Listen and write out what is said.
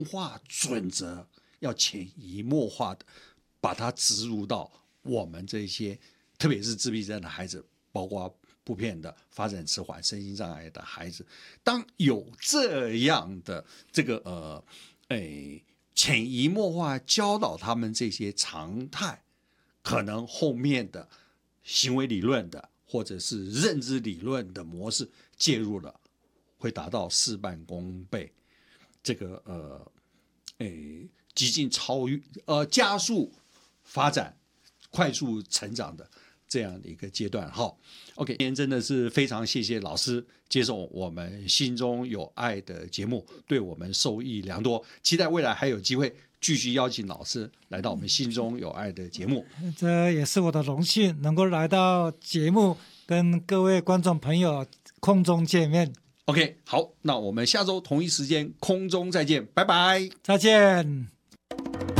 化准则要潜移默化的把它植入到我们这些特别是自闭症的孩子，包括普遍的发展迟缓、身心障碍的孩子，当有这样的这个潜移默化教导他们这些常态，可能后面的行为理论的或者是认知理论的模式介入了，会达到事半功倍，这个极尽超越加速发展、快速成长的这样的一个阶段。好 ，OK， 今天真的是非常谢谢老师接受我们心中有爱的节目，对我们受益良多。期待未来还有机会继续邀请老师来到我们心中有爱的节目。 这也是我的荣幸，能够来到节目，跟各位观众朋友空中见面。 OK， 好，那我们下周同一时间空中再见，拜拜， 再见。